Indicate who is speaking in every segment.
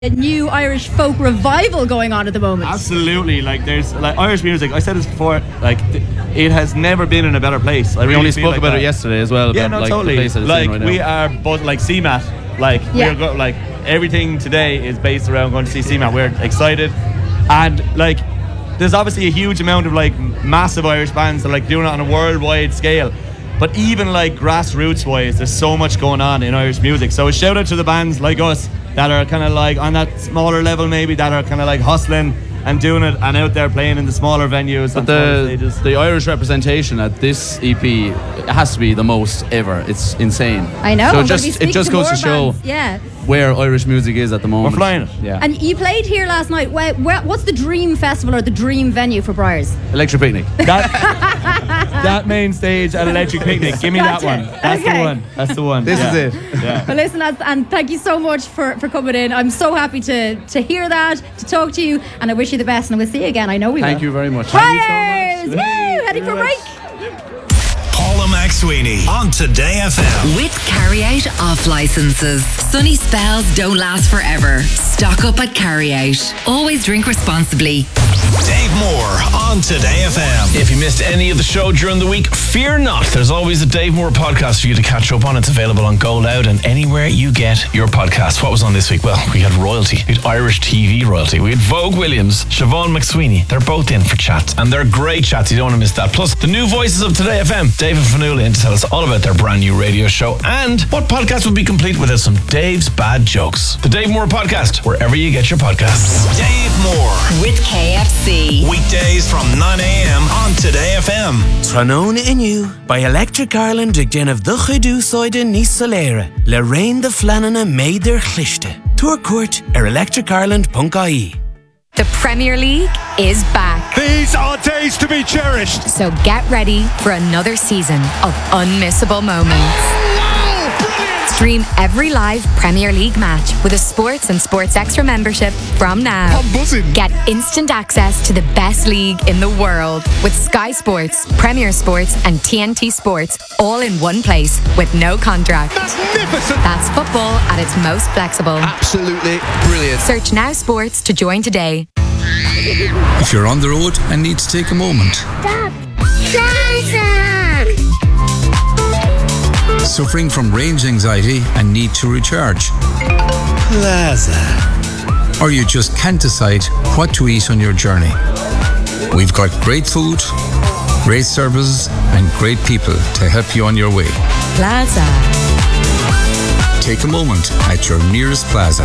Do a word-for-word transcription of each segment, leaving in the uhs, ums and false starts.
Speaker 1: a new Irish folk revival going on at the moment.
Speaker 2: Absolutely, like there's like Irish music. I said this before, like th- it has never been in a better place. I
Speaker 3: we
Speaker 2: really
Speaker 3: only
Speaker 2: feel
Speaker 3: spoke
Speaker 2: like
Speaker 3: about
Speaker 2: that.
Speaker 3: it yesterday as well.
Speaker 2: Yeah,
Speaker 3: about,
Speaker 2: no,
Speaker 3: like,
Speaker 2: totally.
Speaker 3: The place that it's
Speaker 2: like
Speaker 3: in right
Speaker 2: we
Speaker 3: now.
Speaker 2: are both like C MAT. Like
Speaker 1: Yeah.
Speaker 2: we're go- like everything today is based around going to see C MAT. We're excited, and like there's obviously a huge amount of like massive Irish bands that are like doing it on a worldwide scale. But even like grassroots wise, there's so much going on in Irish music. So a shout out to the bands like us that are kind of like on that smaller level, maybe that are kind of like hustling and doing it and out there playing in the smaller venues.
Speaker 3: But the, the Irish representation at this E P it has to be the most ever. It's insane.
Speaker 1: I know.
Speaker 3: So
Speaker 1: I'm
Speaker 3: it
Speaker 1: gonna be
Speaker 3: just, it
Speaker 1: speaking
Speaker 3: just
Speaker 1: to
Speaker 3: goes
Speaker 1: more
Speaker 3: to show
Speaker 1: bands. Yeah.
Speaker 3: where Irish music is at the moment.
Speaker 2: We're flying it.
Speaker 3: Yeah.
Speaker 1: And you played here last night. Where, where, what's the dream festival or the dream venue for Briars?
Speaker 3: Electric Picnic.
Speaker 2: That, that main stage at Electric Picnic. Give me
Speaker 1: Gotcha.
Speaker 2: that one. That's
Speaker 1: Okay.
Speaker 2: the one. That's the one.
Speaker 3: This
Speaker 2: Yeah.
Speaker 3: is it.
Speaker 2: Yeah.
Speaker 1: Well, listen, that's- and thank you so much for, for coming in. I'm so happy to to hear that, to talk to you, and I wish you the best, and we'll see you again. I know we will.
Speaker 3: Thank you very much.
Speaker 1: Briars! Woo! Heading for a break.
Speaker 4: Paula McSweeney on Today F M.
Speaker 5: With carry-out off licenses. Sunny spells don't last forever. Stock up at carry-out. Always drink responsibly.
Speaker 4: Dave Moore on Today F M.
Speaker 6: If you missed any of the show during the week, fear not. There's always a Dave Moore podcast for you to catch up on. It's available on Go Loud and anywhere you get your podcast. What was on this week? Well, we had royalty. We had Irish T V royalty. We had Vogue Williams, Siobhan McSweeney. They're both in for chat, and they're great chats. You don't want to miss that. Plus, the new voices of Today F M. Dave and Fanula in to tell us all about their brand new radio show and what podcast would be complete without some Dave's bad jokes. The Dave Moore Podcast, wherever you get your podcasts.
Speaker 4: Dave Moore.
Speaker 5: With K F C.
Speaker 4: Weekdays from nine a.m. on Today F M.
Speaker 7: Tranón Inu by Electric Ireland ag déanamh do chuidú sóide níos soléire le rain de flanana méidir chlichte. Tour court ar electric ireland dot I E.
Speaker 8: The Premier League is back.
Speaker 9: These are days to be cherished.
Speaker 8: So get ready for another season of unmissable moments. Stream every live Premier League match with a Sports and Sports Extra membership from now.
Speaker 9: I'm buzzing.
Speaker 8: Get instant access to the best league in the world with Sky Sports, Premier Sports and T N T Sports all in one place with no contract.
Speaker 9: Magnificent.
Speaker 8: That's football at its most flexible.
Speaker 9: Absolutely brilliant.
Speaker 8: Search Now Sports to join today.
Speaker 10: If you're on the road and need to take a moment.
Speaker 11: Stop. Plaza.
Speaker 10: Suffering from range anxiety and need to recharge.
Speaker 7: Plaza.
Speaker 10: Or you just can't decide what to eat on your journey. We've got great food, great services and great people to help you on your way.
Speaker 8: Plaza.
Speaker 10: Take a moment at your nearest Plaza.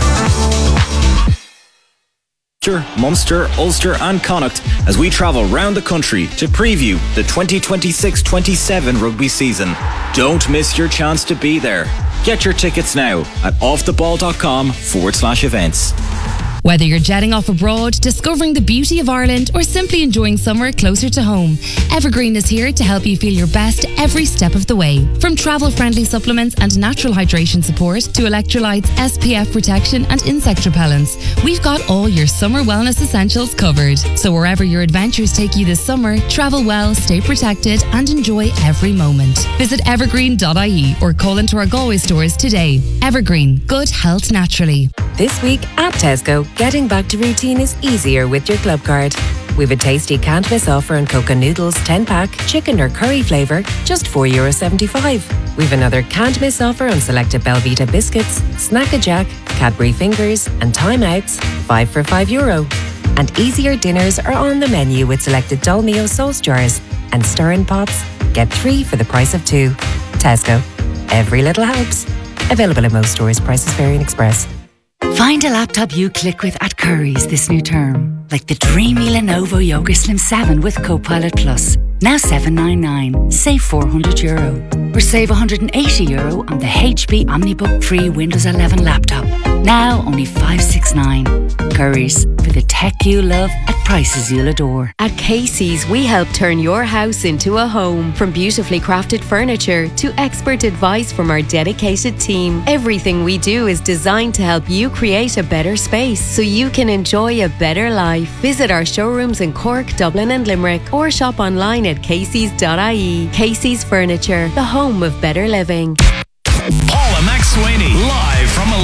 Speaker 12: Munster, Ulster and Connacht as we travel round the country to preview the twenty twenty-six twenty-seven rugby season. Don't miss your chance to be there. Get your tickets now at offtheball.com forward slash events.
Speaker 13: Whether you're jetting off abroad, discovering the beauty of Ireland, or simply enjoying somewhere closer to home, Evergreen is here to help you feel your best every step of the way. From travel-friendly supplements and natural hydration support to electrolytes, S P F protection and insect repellents, we've got all your summer wellness essentials covered. So wherever your adventures take you this summer, travel well, stay protected and enjoy every moment. Visit evergreen dot I E or call into our Galway stores today. Evergreen, good health naturally.
Speaker 14: This week at Tesco, getting back to routine is easier with your club card. We've a tasty can't miss offer on Coca Noodles ten pack, chicken or curry flavour, just four euro seventy-five. We've another can't miss offer on selected Belvita biscuits, Snack-a-Jack, Cadbury Fingers and Time Outs, five for five euro. And easier dinners are on the menu with selected Dolmio sauce jars and stir-in pots. Get three for the price of two. Tesco. Every little helps. Available in most stores. Prices vary in Express.
Speaker 15: Find a laptop you click with at Currys this new term, like the dreamy Lenovo Yoga Slim seven with Copilot Plus. Now seven ninety-nine, save four hundred euro. Or save one hundred eighty euro on the H P OmniBook Free Windows eleven laptop. Now only five sixty-nine. Currys, for the tech you love at prices you'll adore.
Speaker 16: At Casey's, we help turn your house into a home. From beautifully crafted furniture to expert advice from our dedicated team. Everything we do is designed to help you create a better space so you can enjoy a better life. Visit our showrooms in Cork, Dublin and Limerick or shop online at caseys dot I E. Casey's Furniture, the home of better living.
Speaker 4: Paula McSweeney, live from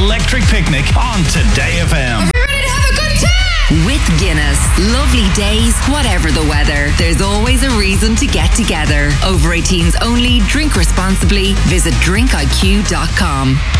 Speaker 6: electric picnic on Today F M.
Speaker 5: With Guinness. Lovely days, whatever the weather. There's always a reason to get together. Over eighteens only. Drink responsibly. Visit drink I Q dot com.